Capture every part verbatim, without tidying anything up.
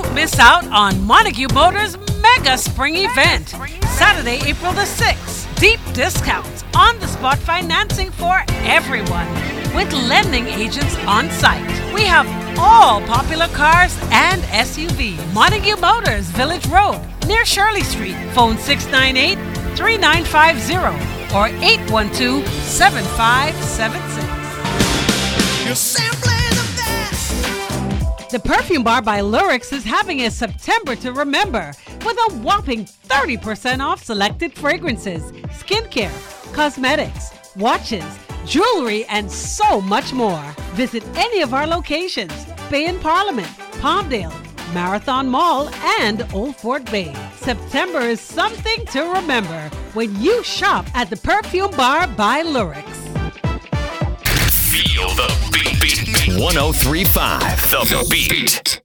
miss out on Montague Motors Mega Spring Event, Saturday, April the sixth. Deep discounts, on-the-spot financing for everyone, with lending agents on site. We have all popular cars and S U Vs. Montague Motors, Village Road, near Shirley Street. Phone six nine eight, three nine five zero or eight one two, seven five seven six. You're simply the best. The Perfume Bar by Lurix is having a September to remember with a whopping thirty percent off selected fragrances, skincare, cosmetics, watches, jewelry, and so much more. Visit any of our locations: Bay and Parliament, Palmdale, Marathon Mall, and Old Fort Bay. September is something to remember when you shop at the Perfume Bar by Lurix. Feel the beat. beat. one oh three point five The, the beat. beat.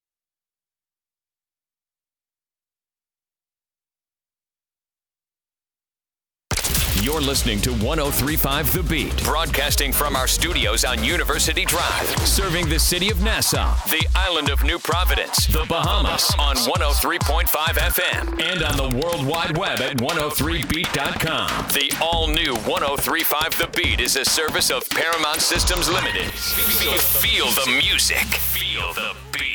You're listening to one oh three point five The Beat, broadcasting from our studios on University Drive, serving the city of Nassau, the island of New Providence, the Bahamas on one oh three point five F M, and on the World Wide Web at one oh three beat dot com. The all-new one oh three point five The Beat is a service of Paramount Systems Limited. Feel, feel the music. Feel the beat.